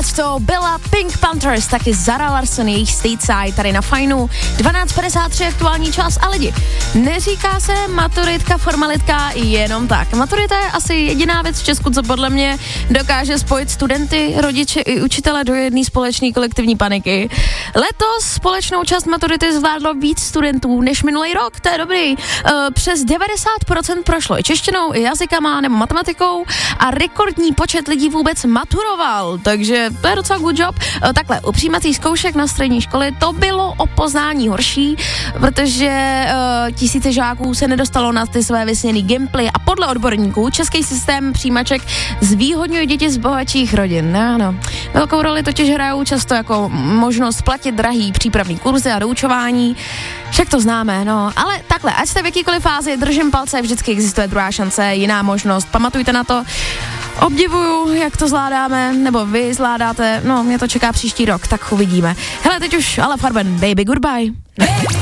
to byla Pink Panthers, taky Zara Larsson, jejich Stateside, tady na Fajnu. 12:53 aktuální čas a lidi. Neříká se maturitka, formalitka jenom tak. Maturita je asi jediná věc v Česku, co podle mě dokáže spojit studenty, rodiče i učitele do jedné společné kolektivní paniky. Letos společnou část maturity zvládlo víc studentů než minulý rok, to je dobrý. Přes 90% prošlo i češtinou, i jazykama nebo matematikou a rekordní počet lidí vůbec maturoval, takže to je docela good job. Takhle, u přijímacích zkoušek na střední školy to bylo o poznání horší, protože tisíce žáků se nedostalo na ty své vysněný gimply a podle odborníků český systém přijímaček zvýhodňuje děti z bohatších rodin. Ano. Velkou roli totiž hrajou často jako možnost platit drahý přípravný kurzy a doučování. Však to známe, no. Ale takhle, ať jste v jakýkoliv fázi, držím palce, vždycky existuje druhá šance, jiná možnost. Pamatujte na to. Obdivuju, jak to zvládáme, nebo vy zvládáte, no, mě to čeká příští rok, tak uvidíme. Hele, teď už Ale Farben, baby, goodbye.